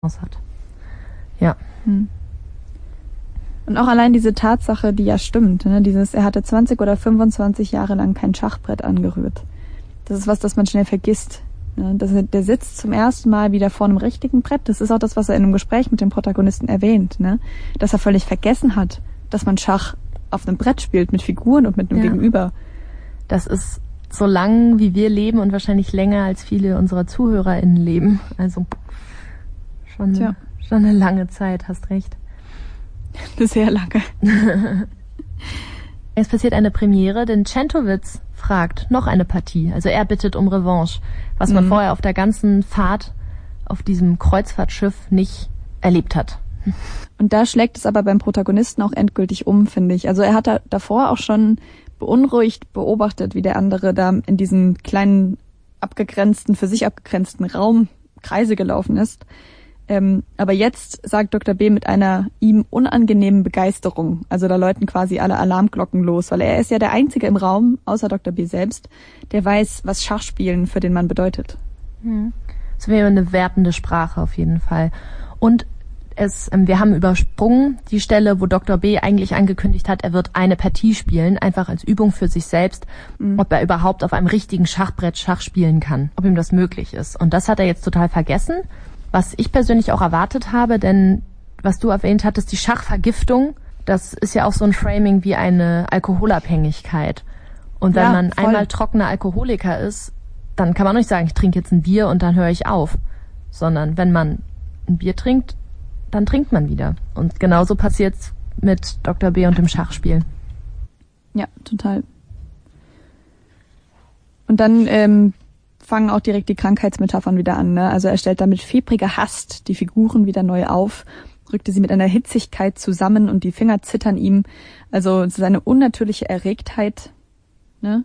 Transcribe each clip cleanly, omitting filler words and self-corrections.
Chance hat. Ja. Und auch allein diese Tatsache, die ja stimmt, ne? Er hatte 20 oder 25 Jahre lang kein Schachbrett angerührt. Das ist was, das man schnell vergisst. Ne? Der sitzt zum ersten Mal wieder vor einem richtigen Brett. Das ist auch das, was er in einem Gespräch mit dem Protagonisten erwähnt, ne? Dass er völlig vergessen hat, dass man Schach auf einem Brett spielt, mit Figuren und mit einem Gegenüber. Das ist so lang, wie wir leben und wahrscheinlich länger, als viele unserer ZuhörerInnen leben. Also schon eine lange Zeit, hast recht. Sehr lange. Es passiert eine Premiere, denn Centowitz fragt noch eine Partie. Also er bittet um Revanche, was man vorher auf der ganzen Fahrt auf diesem Kreuzfahrtschiff nicht erlebt hat. Und da schlägt es aber beim Protagonisten auch endgültig um, finde ich. Also er hat da davor auch schon beunruhigt beobachtet, wie der andere da in diesem kleinen, für sich abgegrenzten Raum Kreise gelaufen ist. Aber jetzt sagt Dr. B mit einer ihm unangenehmen Begeisterung, also da läuten quasi alle Alarmglocken los, weil er ist ja der Einzige im Raum, außer Dr. B selbst, der weiß, was Schachspielen für den Mann bedeutet. Das wäre eine wertende Sprache auf jeden Fall. Und wir haben übersprungen die Stelle, wo Dr. B eigentlich angekündigt hat, er wird eine Partie spielen, einfach als Übung für sich selbst, ob er überhaupt auf einem richtigen Schachbrett Schach spielen kann, ob ihm das möglich ist. Und das hat er jetzt total vergessen. Was ich persönlich auch erwartet habe, denn was du erwähnt hattest, die Schachvergiftung, das ist ja auch so ein Framing wie eine Alkoholabhängigkeit. Und wenn man einmal trockener Alkoholiker ist, dann kann man nicht sagen, ich trinke jetzt ein Bier und dann höre ich auf. Sondern wenn man ein Bier trinkt, dann trinkt man wieder. Und genauso passiert's mit Dr. B und dem Schachspiel. Ja, total. Und dann fangen auch direkt die Krankheitsmetaphern wieder an. Ne? Also er stellt damit fiebriger Hast die Figuren wieder neu auf, rückte sie mit einer Hitzigkeit zusammen und die Finger zittern ihm. Also es ist eine unnatürliche Erregtheit. Ne?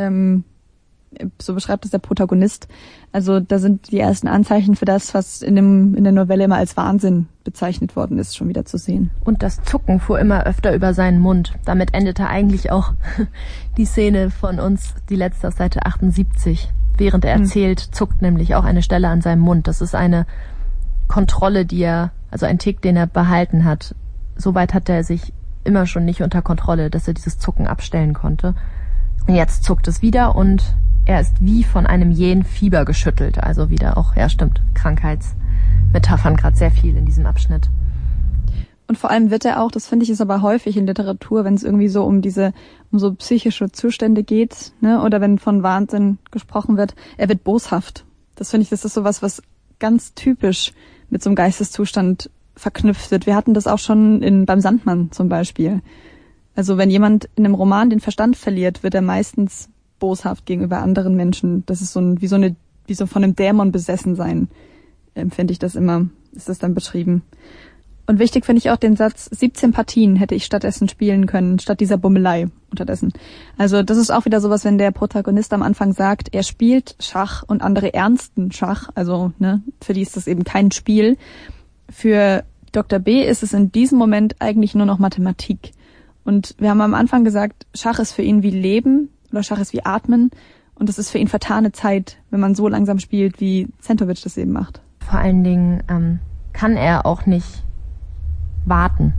So beschreibt es der Protagonist. Also da sind die ersten Anzeichen für das, was in der Novelle immer als Wahnsinn bezeichnet worden ist, schon wieder zu sehen. Und das Zucken fuhr immer öfter über seinen Mund. Damit endete eigentlich auch die Szene von uns, die letzte aus Seite 78. Während er erzählt, zuckt nämlich auch eine Stelle an seinem Mund. Das ist eine Kontrolle, also ein Tick, den er behalten hat. Soweit hatte er sich immer schon nicht unter Kontrolle, dass er dieses Zucken abstellen konnte. Und jetzt zuckt es wieder und er ist wie von einem jähen Fieber geschüttelt. Also wieder auch, ja stimmt, Krankheitsmetaphern gerade sehr viel in diesem Abschnitt. Und vor allem wird er auch, das finde ich ist aber häufig in Literatur, wenn es irgendwie so um so psychische Zustände geht, ne, oder wenn von Wahnsinn gesprochen wird, er wird boshaft. Das finde ich, das ist sowas, was ganz typisch mit so einem Geisteszustand verknüpft wird. Wir hatten das auch schon beim Sandmann zum Beispiel. Also wenn jemand in einem Roman den Verstand verliert, wird er meistens boshaft gegenüber anderen Menschen. Das ist wie so von einem Dämon besessen sein, empfinde ich das immer, ist das dann beschrieben. Und wichtig finde ich auch den Satz, 17 Partien hätte ich stattdessen spielen können, statt dieser Bummelei unterdessen. Also das ist auch wieder sowas, wenn der Protagonist am Anfang sagt, er spielt Schach und andere ernsten Schach, also ne, für die ist das eben kein Spiel. Für Dr. B ist es in diesem Moment eigentlich nur noch Mathematik. Und wir haben am Anfang gesagt, Schach ist für ihn wie Leben oder Schach ist wie Atmen und es ist für ihn vertane Zeit, wenn man so langsam spielt, wie Centowitz das eben macht. Vor allen Dingen kann er auch nicht warten.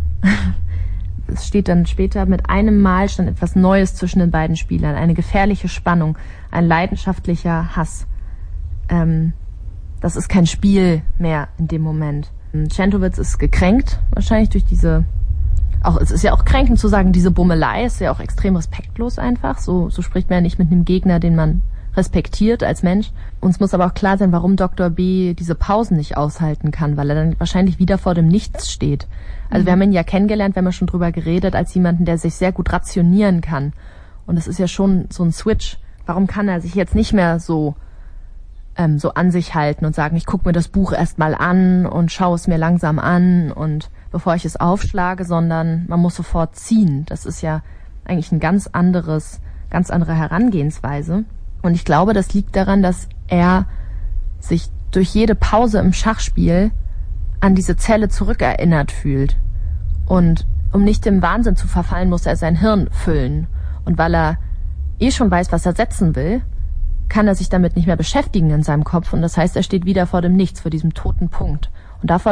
Es steht dann später, mit einem Mal stand etwas Neues zwischen den beiden Spielern, eine gefährliche Spannung, ein leidenschaftlicher Hass. Das ist kein Spiel mehr in dem Moment. Centowitz ist gekränkt, wahrscheinlich durch es ist ja auch kränkend zu sagen, diese Bummelei ist ja auch extrem respektlos einfach. So spricht man ja nicht mit einem Gegner, den man respektiert als Mensch. Uns muss aber auch klar sein, warum Dr. B diese Pausen nicht aushalten kann, weil er dann wahrscheinlich wieder vor dem Nichts steht. Also wir haben ihn ja kennengelernt, wir haben ja schon drüber geredet, als jemanden, der sich sehr gut rationieren kann. Und es ist ja schon so ein Switch. Warum kann er sich jetzt nicht mehr so an sich halten und sagen, ich gucke mir das Buch erst mal an und schaue es mir langsam an und bevor ich es aufschlage, sondern man muss sofort ziehen. Das ist ja eigentlich ein ganz andere Herangehensweise. Und ich glaube, das liegt daran, dass er sich durch jede Pause im Schachspiel an diese Zelle zurückerinnert fühlt. Und um nicht dem Wahnsinn zu verfallen, muss er sein Hirn füllen. Und weil er schon weiß, was er setzen will, kann er sich damit nicht mehr beschäftigen in seinem Kopf. Und das heißt, er steht wieder vor dem Nichts, vor diesem toten Punkt. Und davor